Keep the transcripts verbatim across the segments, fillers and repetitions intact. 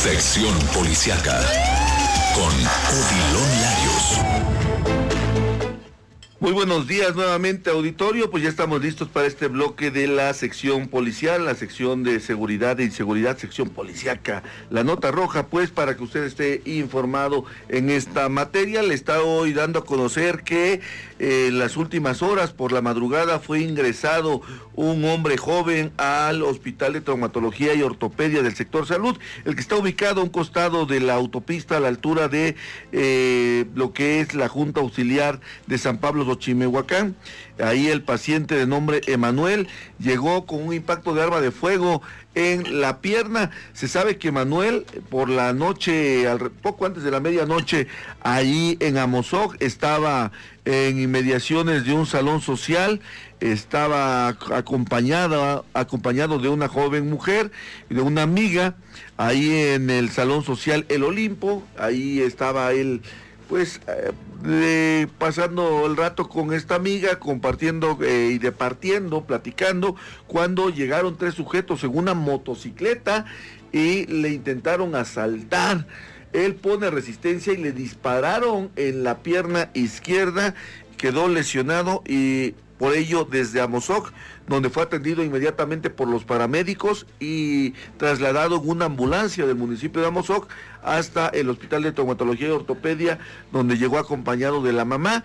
Sección Policíaca con Odilon Larios. Muy buenos días nuevamente, auditorio. Pues ya estamos listos para este bloque de la sección policial, la sección de seguridad e inseguridad, sección policíaca. La nota roja, pues, para que usted esté informado en esta materia. Le está hoy dando a conocer que eh, en las últimas horas, por la madrugada, fue ingresado un hombre joven al Hospital de Traumatología y Ortopedia del sector salud, el que está ubicado a un costado de la autopista a la altura de eh, lo que es la Junta Auxiliar de San Pablo Xochimehuacán. Ahí el paciente de nombre Emanuel llegó con un impacto de arma de fuego en la pierna. Se sabe que Emanuel por la noche, al, poco antes de la medianoche, ahí en Amozoc, estaba en inmediaciones de un salón social, estaba acompañada, acompañado de una joven mujer, de una amiga, ahí en el salón social El Olimpo. Ahí estaba él, pues, eh, de, pasando el rato con esta amiga, compartiendo eh, y departiendo, platicando, cuando llegaron tres sujetos en una motocicleta y le intentaron asaltar. Él pone resistencia y le dispararon en la pierna izquierda, quedó lesionado y por ello desde Amozoc, donde fue atendido inmediatamente por los paramédicos y trasladado en una ambulancia del municipio de Amozoc hasta el Hospital de Traumatología y Ortopedia, donde llegó acompañado de la mamá.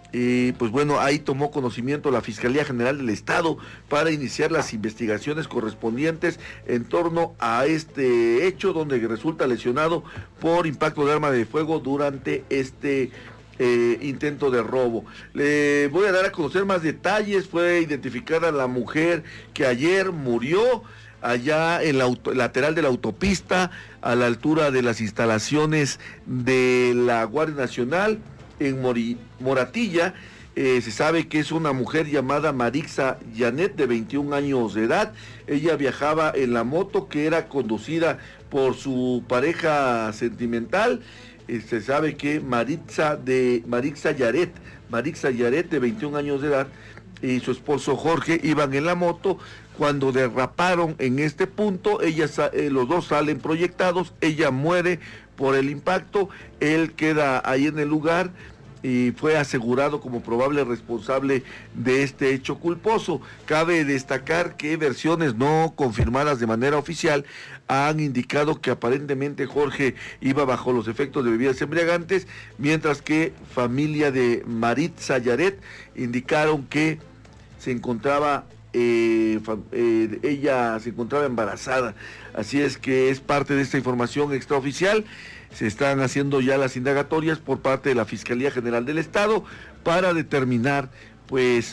Y pues bueno, ahí tomó conocimiento la Fiscalía General del Estado para iniciar las investigaciones correspondientes en torno a este hecho, donde resulta lesionado por impacto de arma de fuego durante este Eh, intento de robo. Le voy a dar a conocer más detalles. Fue identificada la mujer que ayer murió allá en la auto, lateral de la autopista, a la altura de las instalaciones de la Guardia Nacional en Mori, Moratilla. Eh, se sabe que es una mujer llamada Marixa Janet, de veintiún años de edad. Ella viajaba en la moto que era conducida por su pareja sentimental. Eh, se sabe que Marixa de Marixa Yaret, Marixa Yaret, de veintiún años de edad, y su esposo Jorge iban en la moto. Cuando derraparon en este punto, ella, eh, los dos salen proyectados, ella muere por el impacto, él queda ahí en el lugar y fue asegurado como probable responsable de este hecho culposo. Cabe destacar que versiones no confirmadas de manera oficial han indicado que aparentemente Jorge iba bajo los efectos de bebidas embriagantes, mientras que familia de Marixa Yaret indicaron que se encontraba Eh, eh, ella se encontraba embarazada. Así es que es parte de esta información extraoficial. Se están haciendo ya las indagatorias por parte de la Fiscalía General del Estado para determinar, pues,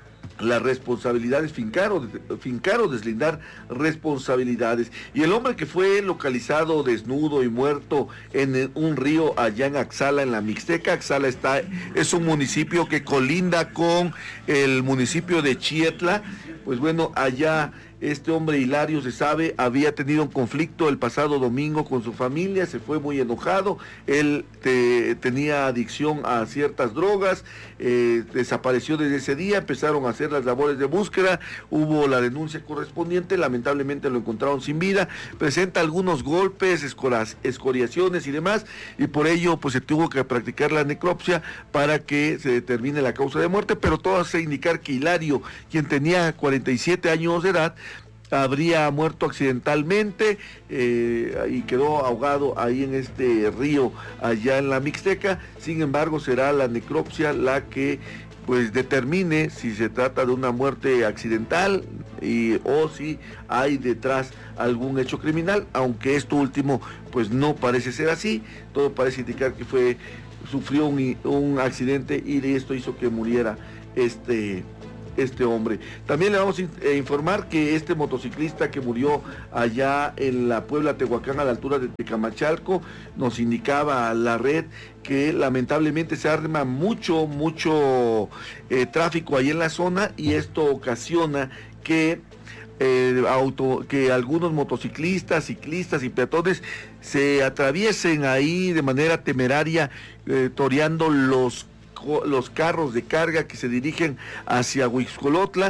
las responsabilidades, fincar o, fincar o deslindar responsabilidades. Y el hombre que fue localizado desnudo y muerto en un río allá en Axala, en la Mixteca. Axala está, es un municipio que colinda con el municipio de Chietla. Pues bueno, allá este hombre Hilario, se sabe, había tenido un conflicto el pasado domingo con su familia, se fue muy enojado. Él te, tenía adicción a ciertas drogas, eh, desapareció desde ese día, empezaron a hacer las labores de búsqueda, hubo la denuncia correspondiente, lamentablemente lo encontraron sin vida, presenta algunos golpes, escoras, escoriaciones y demás, y por ello pues se tuvo que practicar la necropsia para que se determine la causa de muerte, pero todo hace indicar que Hilario, quien tenía cuarenta y siete años de edad, habría muerto accidentalmente eh, y quedó ahogado ahí en este río allá en la Mixteca. Sin embargo, será la necropsia la que pues determine si se trata de una muerte accidental y o si hay detrás algún hecho criminal, aunque esto último pues no parece ser así. Todo parece indicar que fue sufrió un, un accidente y esto hizo que muriera este este hombre. También le vamos a informar que este motociclista que murió allá en la Puebla Tehuacán, a la altura de Tecamachalco, nos indicaba a la red que lamentablemente se arma mucho, mucho eh, tráfico ahí en la zona, y esto ocasiona que Eh, auto, que algunos motociclistas, ciclistas y peatones se atraviesen ahí de manera temeraria, eh, toreando los los carros de carga que se dirigen hacia Huixcolotla,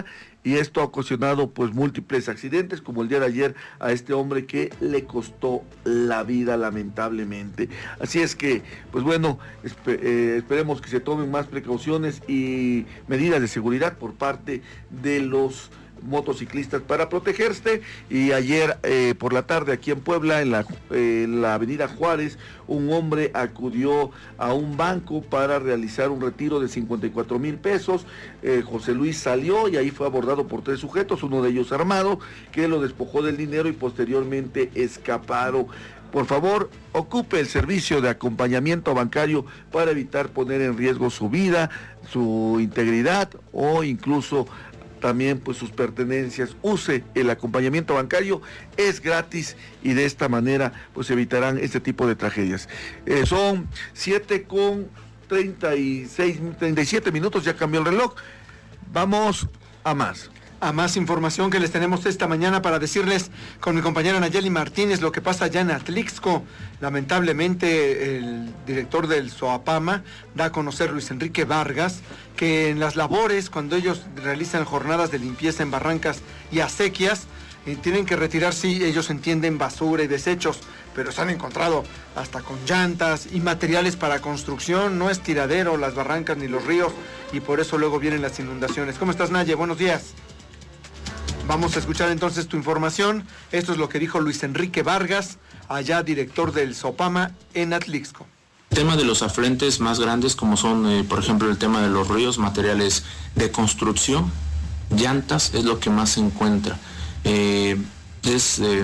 y esto ha ocasionado pues múltiples accidentes, como el día de ayer a este hombre que le costó la vida lamentablemente. Así es que, pues bueno, esp- eh, esperemos que se tomen más precauciones y medidas de seguridad por parte de los motociclistas para protegerse. Y ayer eh, por la tarde aquí en Puebla, en la, eh, en la avenida Juárez, un hombre acudió a un banco para realizar un retiro de cincuenta y cuatro mil pesos. eh, José Luis salió y ahí fue abordado por tres sujetos, uno de ellos armado, que lo despojó del dinero y posteriormente escaparon. Por favor, ocupe el servicio de acompañamiento bancario para evitar poner en riesgo su vida, su integridad o incluso también pues sus pertenencias. Use el acompañamiento bancario, es gratis y de esta manera pues evitarán este tipo de tragedias. Eh, son siete con treinta y seis, treinta y siete minutos, ya cambió el reloj. Vamos a más. A más información que les tenemos esta mañana para decirles con mi compañera Nayeli Martínez lo que pasa allá en Atlixco. Lamentablemente el director del SOAPAMA da a conocer, Luis Enrique Vargas, que en las labores, cuando ellos realizan jornadas de limpieza en barrancas y acequias, eh, tienen que retirar, sí, ellos entienden, basura y desechos, pero se han encontrado hasta con llantas y materiales para construcción. No es tiradero las barrancas ni los ríos, y por eso luego vienen las inundaciones. ¿Cómo estás, Naye? Buenos días. Vamos a escuchar entonces tu información. Esto es lo que dijo Luis Enrique Vargas, allá director del SOPAMA en Atlixco. El tema de los afluentes más grandes, como son, eh, por ejemplo, el tema de los ríos, materiales de construcción, llantas, es lo que más se encuentra. Eh, es eh,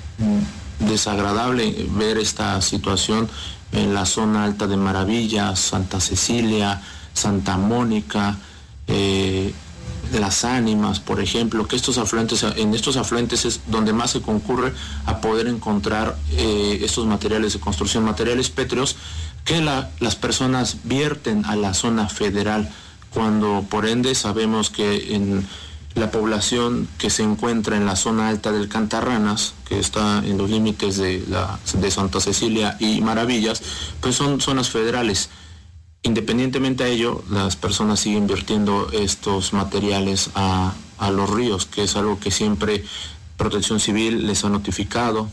desagradable ver esta situación en la zona alta de Maravillas, Santa Cecilia, Santa Mónica, eh, de Las Ánimas, por ejemplo, que estos afluentes, en estos afluentes es donde más se concurre a poder encontrar eh, estos materiales de construcción, materiales pétreos que la, las personas vierten a la zona federal, cuando por ende sabemos que en la población que se encuentra en la zona alta del Cantarranas, que está en los límites de, la, de Santa Cecilia y Maravillas, pues son zonas federales. Independientemente a ello, las personas siguen vertiendo estos materiales a, a los ríos, que es algo que siempre Protección Civil les ha notificado.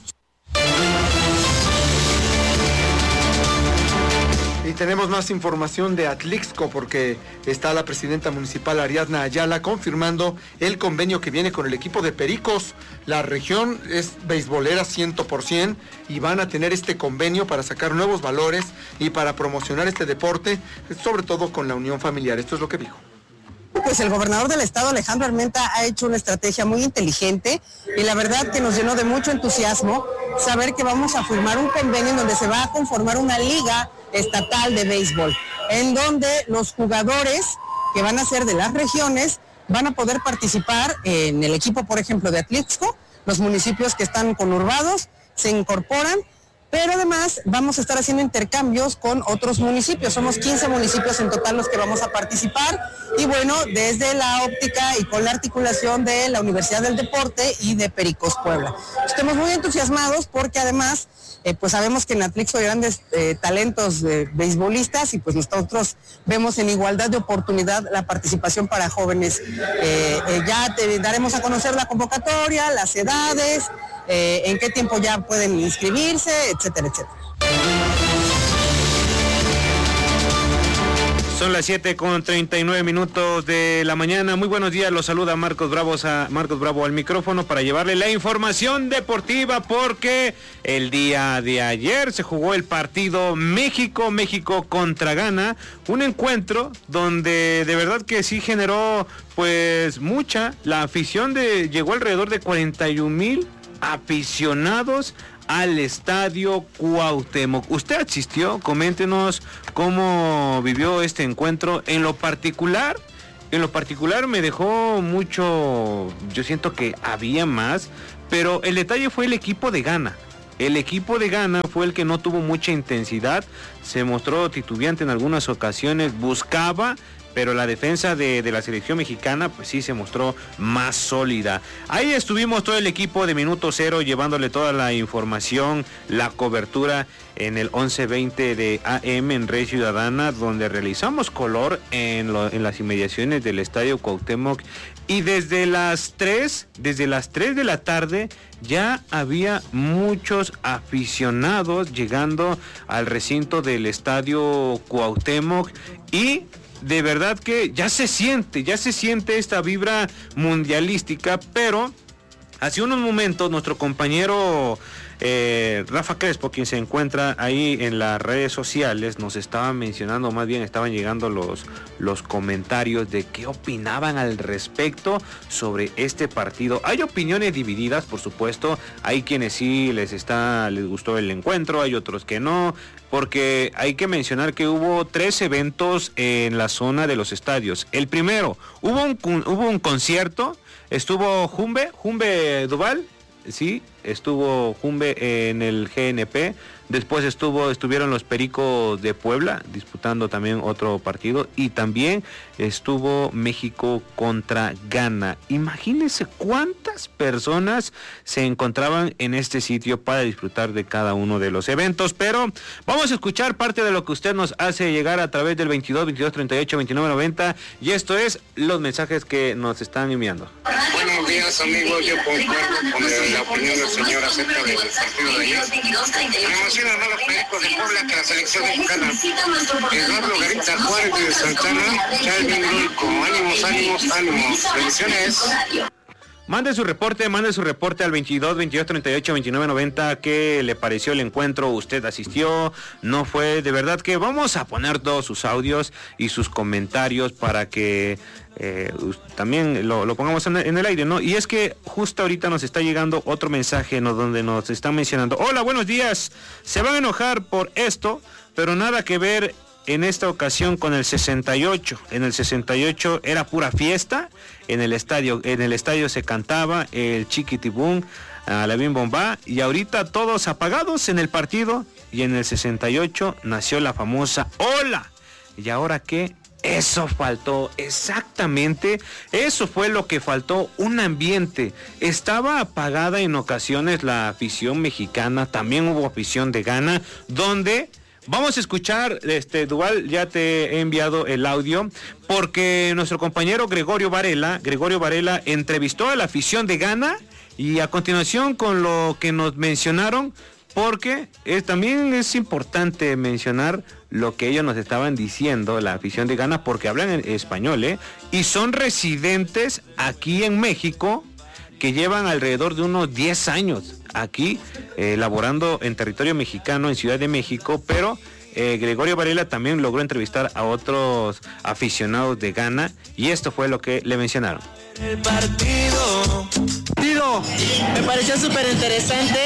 Y tenemos más información de Atlixco, porque está la presidenta municipal Ariadna Ayala confirmando el convenio que viene con el equipo de Pericos. La región es beisbolera cien por ciento y van a tener este convenio para sacar nuevos valores y para promocionar este deporte, sobre todo con la unión familiar. Esto es lo que dijo. Pues el gobernador del estado, Alejandro Armenta, ha hecho una estrategia muy inteligente y la verdad que nos llenó de mucho entusiasmo saber que vamos a firmar un convenio en donde se va a conformar una liga estatal de béisbol, en donde los jugadores que van a ser de las regiones van a poder participar en el equipo, por ejemplo, de Atlixco. Los municipios que están conurbados se incorporan, pero además vamos a estar haciendo intercambios con otros municipios. Somos quince municipios en total los que vamos a participar, y bueno, desde la óptica y con la articulación de la Universidad del Deporte y de Pericos Puebla. Estamos muy entusiasmados porque además Eh, pues sabemos que en Atlixco hay grandes eh, talentos eh, beisbolistas, y pues nosotros vemos en igualdad de oportunidad la participación para jóvenes. Eh, eh, ya te daremos a conocer la convocatoria, las edades, eh, en qué tiempo ya pueden inscribirse, etcétera, etcétera. Son las siete con treinta y nueve minutos de la mañana. Muy buenos días, los saluda Marcos Bravo, a Marcos Bravo al micrófono para llevarle la información deportiva, porque el día de ayer se jugó el partido México, México contra Ghana, un encuentro donde de verdad que sí generó pues mucha, la afición de, llegó alrededor de cuarenta y un mil aficionados al Estadio Cuauhtémoc. ¿Usted asistió? Coméntenos cómo vivió este encuentro. En lo particular, en lo particular me dejó mucho, yo siento que había más, pero el detalle fue el equipo de Ghana. El equipo de Ghana fue el que no tuvo mucha intensidad, se mostró titubeante en algunas ocasiones, buscaba, pero la defensa de, de la selección mexicana pues sí se mostró más sólida. Ahí estuvimos todo el equipo de Minuto Cero llevándole toda la información, la cobertura en el once veinte de A M en Red Ciudadana, donde realizamos color en, lo, en las inmediaciones del Estadio Cuauhtémoc y desde las tres, desde las tres de la tarde ya había muchos aficionados llegando al recinto del Estadio Cuauhtémoc y de verdad que ya se siente, ya se siente esta vibra mundialística, pero hace unos momentos nuestro compañero eh, Rafa Crespo, quien se encuentra ahí en las redes sociales, nos estaba mencionando, más bien estaban llegando los, los comentarios de qué opinaban al respecto sobre este partido. Hay opiniones divididas, por supuesto, hay quienes sí les está, les gustó el encuentro, hay otros que no, porque hay que mencionar que hubo tres eventos en la zona de los estadios. El primero, hubo un, hubo un concierto, estuvo Jumbe, Jumbe Duval, sí, estuvo Jumbe en el G N P, después estuvo, estuvieron los Pericos de Puebla disputando también otro partido y también estuvo México contra Ghana. Imagínense cuántas personas se encontraban en este sitio para disfrutar de cada uno de los eventos, pero vamos a escuchar parte de lo que usted nos hace llegar a través del veintidós, veintidós, treinta y ocho, veintinueve, noventa y esto es los mensajes que nos están enviando. Buenos días amigos, yo concuerdo con la opinión del señor acerca del partido de ayer. Me emocionan más los Pericos de Puebla que la selección mexicana. Eduardo Garita Juárez de Santana, Charlie Gruico, ánimos, ánimos, ánimos, bendiciones. Mande su reporte, mande su reporte al veintidós, veintidós, treinta y ocho, veintinueve, noventa. ¿Qué le pareció el encuentro? ¿Usted asistió? ¿No fue? De verdad que vamos a poner todos sus audios y sus comentarios para que eh, también lo, lo pongamos en el, en el aire, ¿no? Y es que justo ahorita nos está llegando otro mensaje, ¿no?, donde nos están mencionando: hola, buenos días, se van a enojar por esto, pero nada que ver en esta ocasión con el sesenta y ocho. En el sesenta y ocho era pura fiesta, en el estadio, en el estadio se cantaba el Chiquitibum, a la Bim Bomba, y ahorita todos apagados en el partido, y en el sesenta y ocho nació la famosa ola. ¿Y ahora qué? Eso faltó, exactamente, eso fue lo que faltó, un ambiente. Estaba apagada en ocasiones la afición mexicana, también hubo afición de Ghana, donde vamos a escuchar, este Duval, ya te he enviado el audio, porque nuestro compañero Gregorio Varela, Gregorio Varela entrevistó a la afición de Ghana y a continuación con lo que nos mencionaron, porque es, también es importante mencionar lo que ellos nos estaban diciendo, la afición de Ghana, porque hablan en español, ¿eh? Y son residentes aquí en México, que llevan alrededor de unos diez años aquí, eh, laborando en territorio mexicano, en Ciudad de México, pero eh, Gregorio Varela también logró entrevistar a otros aficionados de Ghana, y esto fue lo que le mencionaron. El partido. Partido. Me pareció súper interesante.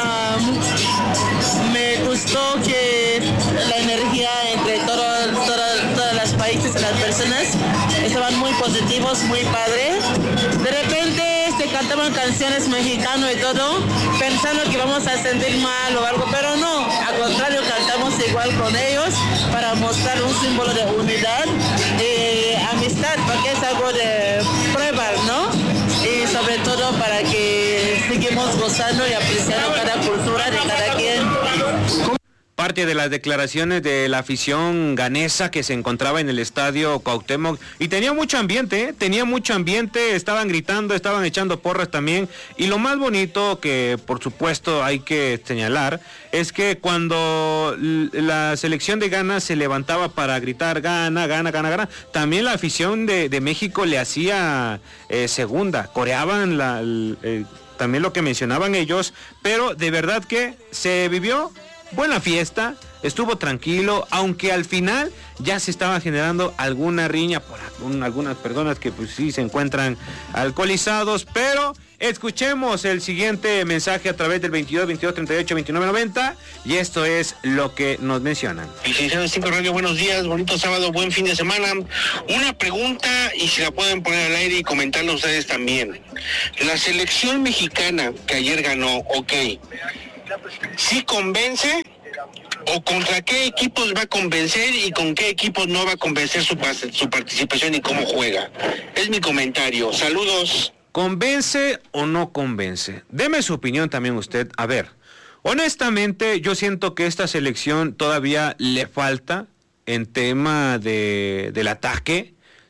Um, me gustó que la energía entre todos todo, todas las países y las personas estaban muy positivos, muy padre. De repente se cantaban canciones mexicanas y todo, pensando que vamos a sentir mal o algo, pero no, al contrario, cantamos igual con ellos para mostrar un símbolo de unidad y amistad, porque es algo de prueba, ¿no? Y sobre todo para que sigamos gozando y apreciando cada cultura de cada quien. Parte de las declaraciones de la afición ganesa que se encontraba en el estadio Cuauhtémoc, y tenía mucho ambiente, ¿eh? tenía mucho ambiente, estaban gritando, estaban echando porras también, y lo más bonito que por supuesto hay que señalar es que cuando la selección de Ghana se levantaba para gritar gana, gana, gana, gana, también la afición de, de México le hacía eh, segunda, coreaban la, el, eh, también lo que mencionaban ellos, pero de verdad que se vivió buena fiesta, estuvo tranquilo, aunque al final ya se estaba generando alguna riña por algunas personas que pues sí se encuentran alcoholizados, pero escuchemos el siguiente mensaje a través del veintidós, veintidós, treinta y ocho, veintinueve, noventa, y esto es lo que nos mencionan. Licenciado cinco Radio, buenos días, bonito sábado, buen fin de semana. Una pregunta, y si la pueden poner al aire y comentarlo ustedes también. La selección mexicana que ayer ganó, ok, ¿sí convence? ¿O contra qué equipos va a convencer y con qué equipos no va a convencer su, su participación y cómo juega? Es mi comentario. Saludos. ¿Convence o no convence? Deme su opinión también usted. A ver, honestamente yo siento que esta selección todavía le falta en tema de, del ataque.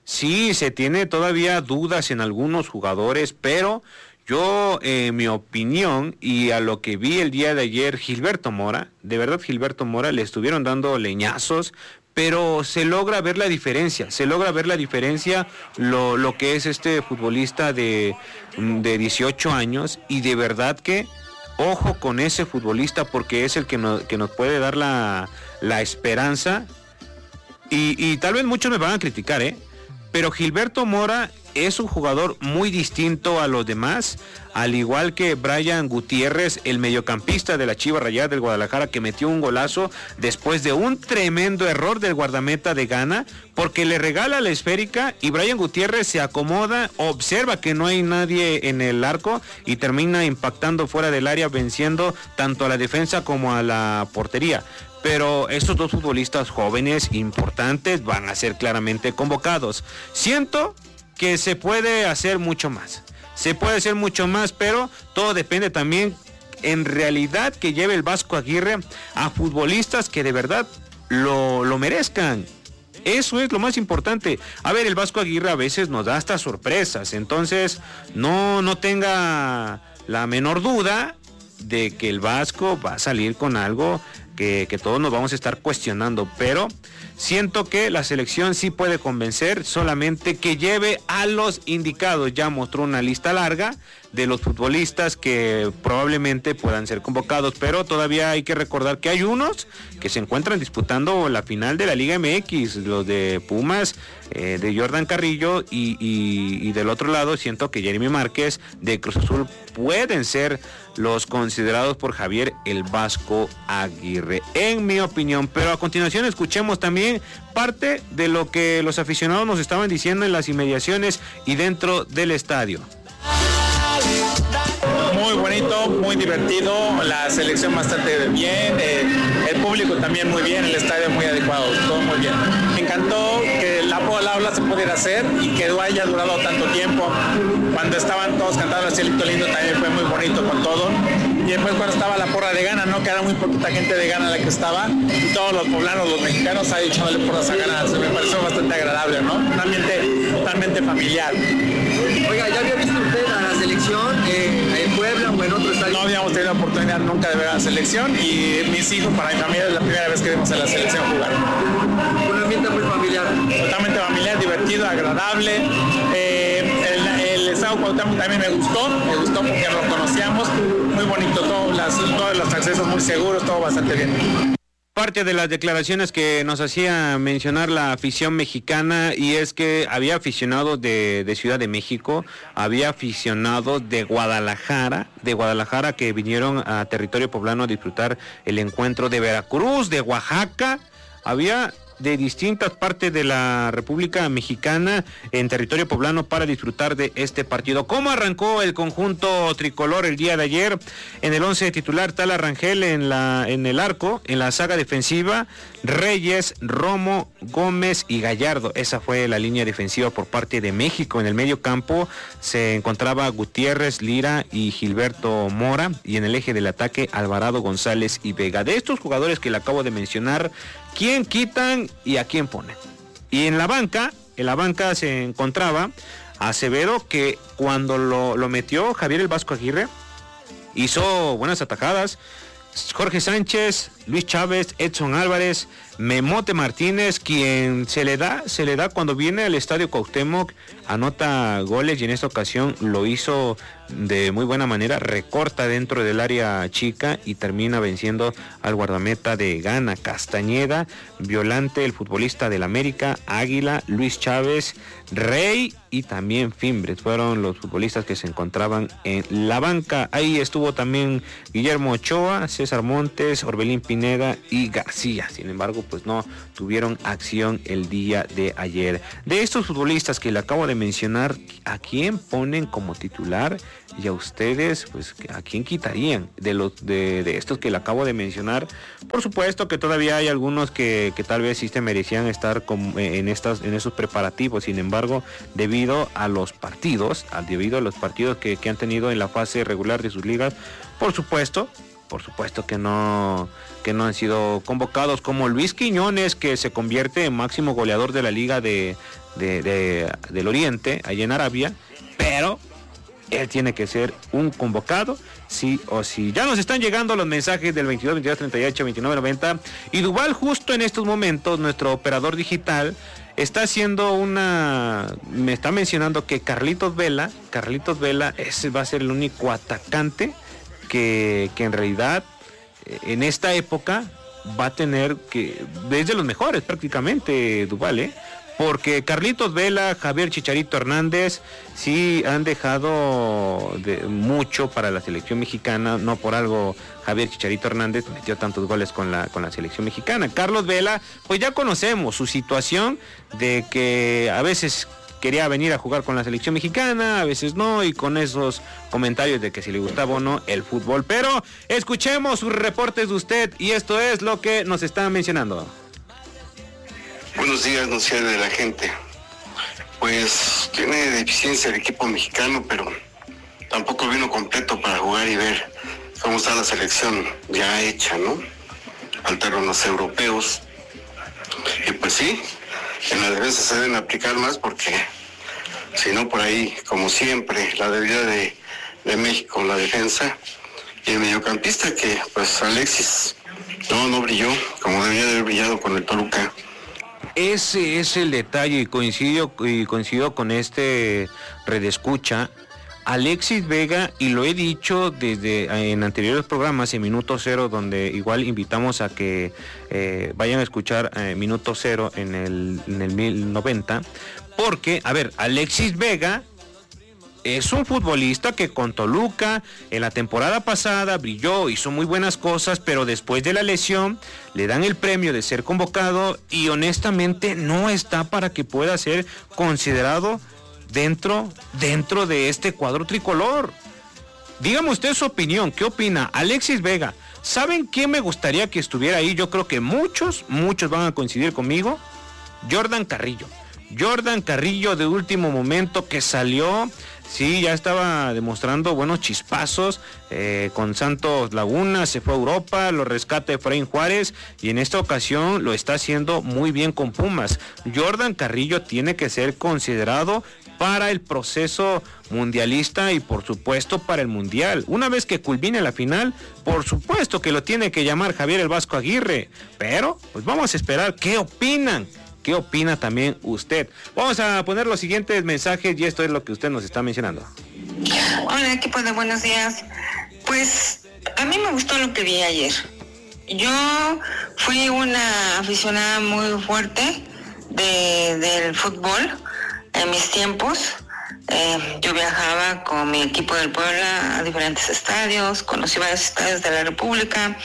Sí, se tiene todavía dudas en algunos jugadores, pero yo, en eh, mi opinión, y a lo que vi el día de ayer, Gilberto Mora, de verdad Gilberto Mora, le estuvieron dando leñazos, pero se logra ver la diferencia, se logra ver la diferencia lo, lo que es este futbolista de, de dieciocho años, y de verdad que ojo con ese futbolista porque es el que nos, que nos puede dar la, la esperanza, y, y tal vez muchos me van a criticar, ¿eh? Pero Gilberto Mora es un jugador muy distinto a los demás, al igual que Brian Gutiérrez, el mediocampista de la Chivas Rayadas del Guadalajara, que metió un golazo después de un tremendo error del guardameta de Ghana, porque le regala la esférica y Brian Gutiérrez se acomoda, observa que no hay nadie en el arco y termina impactando fuera del área, venciendo tanto a la defensa como a la portería. Pero estos dos futbolistas jóvenes importantes van a ser claramente convocados. Siento que se puede hacer mucho más, se puede hacer mucho más, pero todo depende también en realidad que lleve el Vasco Aguirre a futbolistas que de verdad lo, lo merezcan. Eso es lo más importante. A ver, el Vasco Aguirre a veces nos da hasta sorpresas, entonces no, no tenga la menor duda de que el Vasco va a salir con algo que, que todos nos vamos a estar cuestionando, pero siento que la selección sí puede convencer, solamente que lleve a los indicados. Ya mostró una lista larga de los futbolistas que probablemente puedan ser convocados, pero todavía hay que recordar que hay unos que se encuentran disputando la final de la Liga M X, los de Pumas, eh, de Jordan Carrillo, y, y, y del otro lado siento que Jeremy Márquez de Cruz Azul pueden ser los considerados por Javier el Vasco Aguirre, en mi opinión. Pero a continuación escuchemos también parte de lo que los aficionados nos estaban diciendo en las inmediaciones y dentro del estadio. Muy bonito, muy divertido, la selección bastante bien, eh, el público también muy bien, el estadio muy adecuado, todo muy bien. Me encantó que la aula se pudiera hacer y que haya durado tanto tiempo. Cuando estaban todos cantando el Cielito Lindo también fue muy bonito con todo. Y después cuando estaba la porra de Ghana, ¿no? Que era muy poquita gente de Ghana la que estaba, y todos los poblanos, los mexicanos ahí echándole porras a Ghana, se me pareció bastante agradable, ¿no? Un ambiente totalmente familiar. Oiga, ¿ya había visto usted a la selección eh, en Puebla o en otro estadio? No habíamos tenido la oportunidad nunca de ver a la selección, y mis hijos, para mi familia, es la primera vez que vemos a la selección jugar. Un ambiente muy familiar. Totalmente familiar, divertido, agradable. Eh, el, el estado Cuauhtémoc también me gustó, me gustó porque lo conocíamos, muy bonito, todo, las, todos los accesos muy seguros, todo bastante bien. Parte de las declaraciones que nos hacía mencionar la afición mexicana, y es que había aficionados de, de Ciudad de México, había aficionados de Guadalajara, de Guadalajara que vinieron a territorio poblano a disfrutar el encuentro, de Veracruz, de Oaxaca, había de distintas partes de la República Mexicana en territorio poblano para disfrutar de este partido. ¿Cómo arrancó el conjunto tricolor el día de ayer? En el once titular, Tala Rangel en la en el arco, en la saga defensiva, Reyes, Romo, Gómez y Gallardo. Esa fue la línea defensiva por parte de México. En el medio campo se encontraba Gutiérrez, Lira y Gilberto Mora, y en el eje del ataque Alvarado, González y Vega. De estos jugadores que le acabo de mencionar, ¿quién quitan y a quién ponen? Y en la banca, en la banca se encontraba Acevedo, que cuando lo, lo metió Javier el Vasco Aguirre, hizo buenas atajadas. Jorge Sánchez, Luis Chávez, Edson Álvarez, Memote Martínez, quien se le da, se le da cuando viene al estadio Cuauhtémoc, anota goles, y en esta ocasión lo hizo de muy buena manera, recorta dentro del área chica y termina venciendo al guardameta de Ghana. Castañeda, Violante, el futbolista del América, Águila, Luis Chávez, Rey y también Fimbres fueron los futbolistas que se encontraban en la banca. Ahí estuvo también Guillermo Ochoa, César Montes, Orbelín Pineda y García. Sin embargo, pues no tuvieron acción el día de ayer. De estos futbolistas que le acabo de mencionar, ¿a quién ponen como titular? Y a ustedes, pues, ¿a quién quitarían de los de, de estos que le acabo de mencionar? Por supuesto que todavía hay algunos que, que tal vez sí se merecían estar con, en estas en esos preparativos. Sin embargo, debido a los partidos, debido a los partidos que, que han tenido en la fase regular de sus ligas, por supuesto, por supuesto que no, que no han sido convocados, como Luis Quiñones, que se convierte en máximo goleador de la Liga de, de, de, del Oriente, allá en Arabia, pero él tiene que ser un convocado, sí o sí. Ya nos están llegando los mensajes del veintidós, veintidós, treinta y ocho, veintinueve, noventa, y Duval justo en estos momentos, nuestro operador digital, está haciendo una, me está mencionando que Carlitos Vela, Carlitos Vela, ese va a ser el único atacante que, que en realidad en esta época va a tener que, es de los mejores prácticamente, Duval, ¿eh? Porque Carlitos Vela, Javier Chicharito Hernández, sí han dejado de mucho para la selección mexicana, no por algo Javier Chicharito Hernández metió tantos goles con la, con la selección mexicana. Carlos Vela, pues ya conocemos su situación de que a veces quería venir a jugar con la selección mexicana, a veces no, y con esos comentarios de que si le gustaba o no el fútbol. Pero escuchemos sus reportes de usted, y esto es lo que nos está mencionando. Buenos días, noticias de la gente. Pues tiene deficiencia el equipo mexicano, pero tampoco vino completo para jugar y ver cómo está la selección ya hecha, ¿no? Faltaron los europeos. Y pues sí, en la defensa se deben aplicar más, porque si no, por ahí, como siempre, la debilidad de, de México, la defensa. Y el mediocampista, que pues Alexis no, no brilló como debería de haber brillado con el Toluca. Ese es el detalle, y coincido, y coincido con este redescucha. Alexis Vega, y lo he dicho desde en anteriores programas, en Minuto Cero, donde igual invitamos a que eh, vayan a escuchar eh, Minuto Cero en el, en el mil noventa, porque, a ver, Alexis Vega es un futbolista que con Toluca en la temporada pasada brilló, hizo muy buenas cosas, pero después de la lesión le dan el premio de ser convocado y honestamente no está para que pueda ser considerado dentro, dentro de este cuadro tricolor. Dígame usted su opinión, ¿qué opina? Alexis Vega, ¿saben quién me gustaría que estuviera ahí? Yo creo que muchos, muchos van a coincidir conmigo. Jordan Carrillo. Jordan Carrillo, de último momento, que salió, sí, ya estaba demostrando buenos chispazos eh, con Santos Laguna, se fue a Europa, lo rescata Efraín Juárez, y en esta ocasión lo está haciendo muy bien con Pumas. Jordan Carrillo tiene que ser considerado para el proceso mundialista y por supuesto para el mundial. Una vez que culmine la final, por supuesto que lo tiene que llamar Javier el Vasco Aguirre, pero pues vamos a esperar qué opinan. ¿Qué opina también usted? Vamos a poner los siguientes mensajes, y esto es lo que usted nos está mencionando. Hola, equipo de buenos días. Pues a mí me gustó lo que vi ayer. Yo fui una aficionada muy fuerte de, del fútbol en mis tiempos. Eh, yo viajaba con mi equipo del Puebla a diferentes estadios, conocí varios estadios de la República.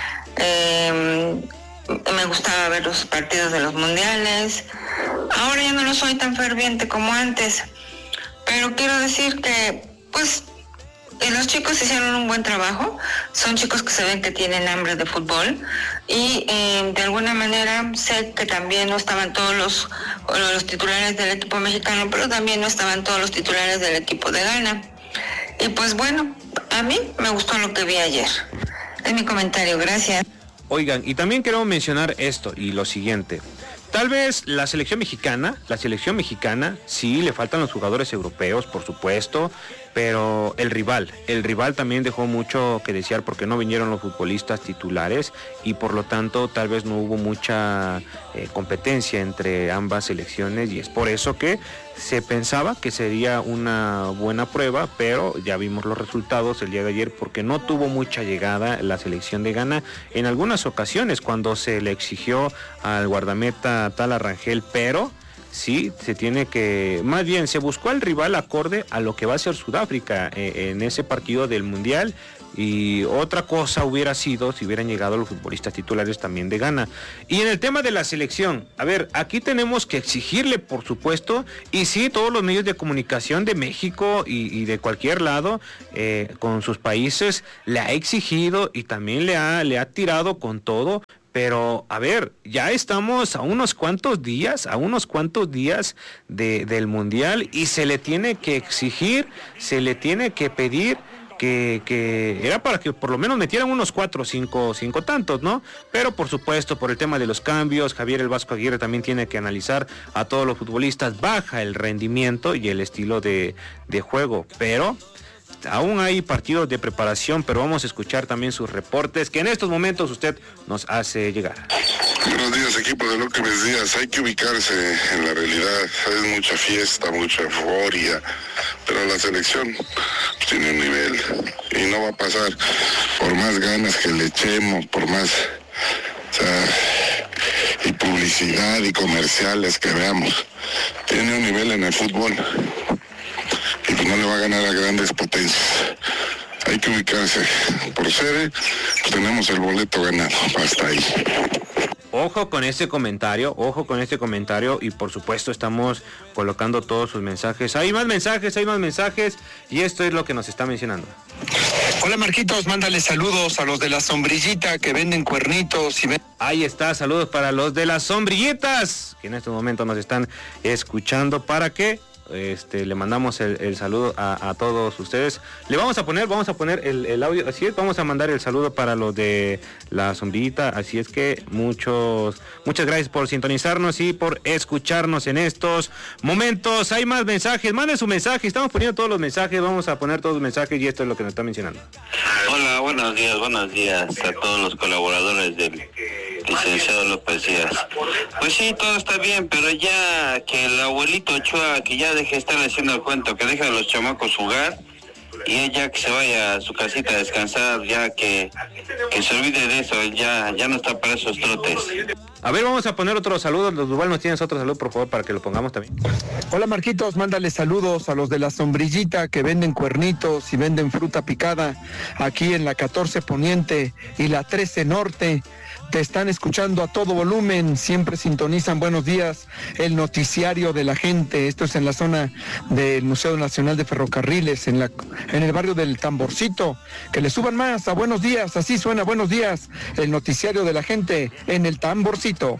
Eh, Me gustaba ver los partidos de los mundiales. Ahora ya no lo soy tan ferviente como antes, pero quiero decir que pues los chicos hicieron un buen trabajo. Son chicos que se ven que tienen hambre de fútbol, y eh, de alguna manera sé que también no estaban todos los, los titulares del equipo mexicano, pero también no estaban todos los titulares del equipo de Ghana. Y pues bueno, a mí me gustó lo que vi ayer. Es mi comentario, gracias. Oigan, y también queremos mencionar esto y lo siguiente. Tal vez la selección mexicana, la selección mexicana, sí, le faltan los jugadores europeos, por supuesto, pero el rival, el rival también dejó mucho que desear, porque no vinieron los futbolistas titulares y por lo tanto tal vez no hubo mucha eh, competencia entre ambas selecciones, y es por eso que se pensaba que sería una buena prueba, pero ya vimos los resultados el día de ayer, porque no tuvo mucha llegada la selección de Ghana en algunas ocasiones cuando se le exigió al guardameta Tala Rangel, pero sí, se tiene que, más bien se buscó al rival acorde a lo que va a ser Sudáfrica eh, en ese partido del Mundial, y otra cosa hubiera sido si hubieran llegado los futbolistas titulares también de Ghana. Y en el tema de la selección, a ver, aquí tenemos que exigirle, por supuesto, y sí, todos los medios de comunicación de México y, y de cualquier lado eh, con sus países le ha exigido y también le ha, le ha tirado con todo. Pero, a ver, ya estamos a unos cuantos días, a unos cuantos días de, del Mundial, y se le tiene que exigir, se le tiene que pedir que, que era para que por lo menos metieran unos cuatro o cinco, cinco tantos, ¿no? Pero por supuesto, por el tema de los cambios, Javier el Vasco Aguirre también tiene que analizar a todos los futbolistas, baja el rendimiento y el estilo de, de juego, pero aún hay partidos de preparación, pero vamos a escuchar también sus reportes que en estos momentos usted nos hace llegar. Buenos días, equipo de Lo que mis días. Hay que ubicarse en la realidad. Es mucha fiesta, mucha euforia, pero la selección tiene un nivel y no va a pasar por más ganas que le echemos, por más, o sea, y publicidad y comerciales que veamos. Tiene un nivel en el fútbol y pues no le va a ganar a grandes potencias. Hay que ubicarse. Por sede, pues tenemos el boleto ganado. Hasta ahí. Ojo con este comentario, ojo con este comentario y por supuesto estamos colocando todos sus mensajes. Hay más mensajes, hay más mensajes y esto es lo que nos está mencionando. Hola Marquitos, mándale saludos a los de la sombrillita que venden cuernitos y ven... Ahí está, saludos para los de las sombrillitas que en este momento nos están escuchando para que Este, le mandamos el, el saludo a, a todos ustedes. Le vamos a poner, vamos a poner el, el audio, así es, vamos a mandar el saludo para los de la sombrillita, así es que muchos, muchas gracias por sintonizarnos y por escucharnos en estos momentos. Hay más mensajes, manden su mensaje, estamos poniendo todos los mensajes, vamos a poner todos los mensajes y esto es lo que nos está mencionando. Hola, buenos días, buenos días a todos los colaboradores del licenciado López Díaz. Pues sí, todo está bien, pero ya que el abuelito Ochoa, que ya deje de estar haciendo el cuento, que deje a los chamacos jugar y ella que se vaya a su casita a descansar, ya que, que se olvide de eso, ya, ya no está para esos trotes. A ver, vamos a poner otro saludo. Los Duval, ¿nos tienes otro saludo, por favor, para que lo pongamos también? Hola Marquitos, mándale saludos a los de la sombrillita que venden cuernitos y venden fruta picada aquí en la catorce Poniente y la trece Norte. Te están escuchando a todo volumen, siempre sintonizan, buenos días, el noticiario de la gente. Esto es en la zona del Museo Nacional de Ferrocarriles, en la en el barrio del Tamborcito. Que le suban más a buenos días, así suena, buenos días, el noticiario de la gente en el Tamborcito.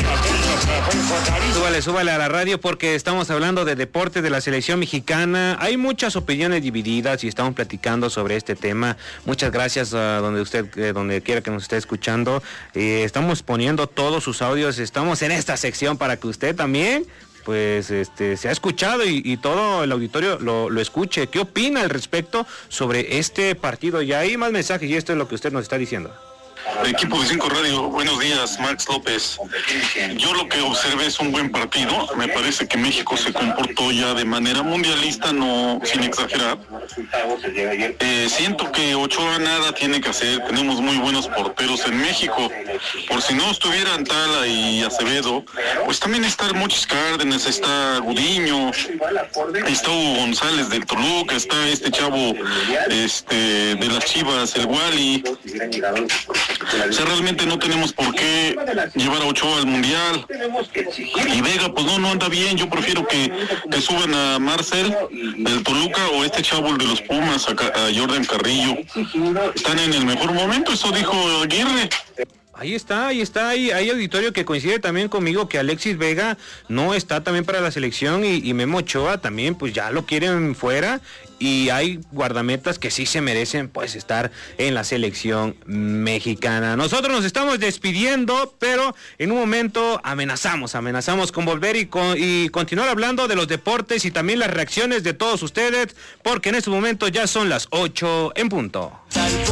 Súbale, súbale a la radio porque estamos hablando de deporte de la selección mexicana. Hay muchas opiniones divididas y estamos platicando sobre este tema. Muchas gracias a donde usted, eh, donde quiera que nos esté escuchando. Eh, estamos poniendo todos sus audios, estamos en esta sección para que usted también pues este se ha escuchado y, y todo el auditorio lo, lo escuche. ¿Qué opina al respecto sobre este partido? Ya hay más mensajes y esto es lo que usted nos está diciendo. Equipo de Cinco Radio, buenos días, Max López. Yo lo que observé es un buen partido. Me parece que México se comportó ya de manera mundialista, no sin exagerar. Eh, siento que Ochoa nada tiene que hacer. Tenemos muy buenos porteros en México. Por si no estuvieran Tala y Acevedo, pues también está Mochis Cárdenas, está Gudiño, está Hugo González del Toluca, está este chavo este de las Chivas, el Wally. O sea, realmente no tenemos por qué llevar a Ochoa al Mundial. Y Vega, pues no, no anda bien. Yo prefiero que, que suban a Marcel del Toluca o este chavo el de los Pumas, a, a Jordan Carrillo. Están en el mejor momento, eso dijo Aguirre. Ahí está, ahí está, ahí hay auditorio que coincide también conmigo que Alexis Vega no está también para la selección y, y Memo Ochoa también pues ya lo quieren fuera y hay guardametas que sí se merecen pues estar en la selección mexicana. Nosotros nos estamos despidiendo, pero en un momento amenazamos, amenazamos con volver y, con, y continuar hablando de los deportes y también las reacciones de todos ustedes, porque en este momento ya son las ocho en punto.